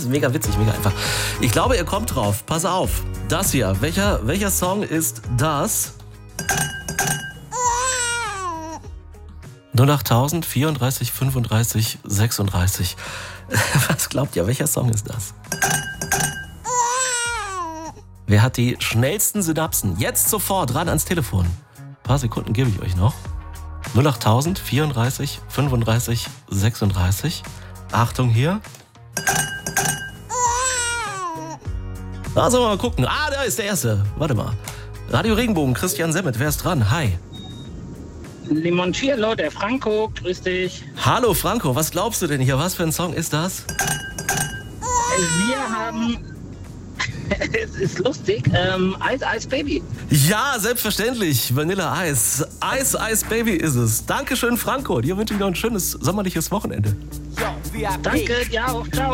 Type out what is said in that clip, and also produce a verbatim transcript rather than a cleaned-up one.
ist mega witzig, mega einfach. Ich glaube, ihr kommt drauf. Pass auf. Das hier. Welcher, welcher Song ist das? null acht tausend vierunddreißig fünfunddreißig sechsunddreißig. Was glaubt ihr, welcher Song ist das? Wer hat die schnellsten Synapsen? Jetzt sofort ran ans Telefon. Ein paar Sekunden gebe ich euch noch. null acht tausend vierunddreißig fünfunddreißig sechsunddreißig. Achtung hier. Also mal gucken. Ah, da ist der Erste. Warte mal. Radio Regenbogen, Christian Semmet. Wer ist dran? Hi. Limoncello, der Franco, grüß dich. Hallo Franco, was glaubst du denn hier? Was für ein Song ist das? Wir haben, es ist lustig, ähm, Ice Ice Baby. Ja, selbstverständlich, Vanilla Ice. Ice Ice Baby ist es. Dankeschön Franco, dir wünsche ich noch ein schönes sommerliches Wochenende. Danke, dir auch, ciao.